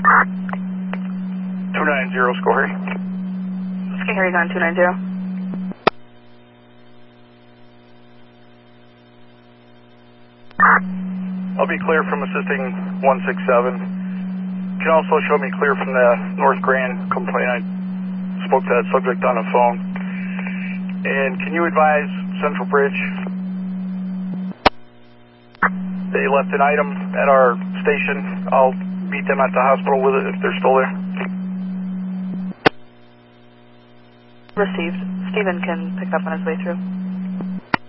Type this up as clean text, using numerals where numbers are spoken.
290, Schoharie. Schoharie on 290. I'll be clear from assisting 167. Can also show me clear from the North Grand complaint. I spoke to that subject on the phone. And can you advise Central Bridge? They left an item at our station. I'll meet them at the hospital with it if they're still there. Received. Steven can pick up on his way through.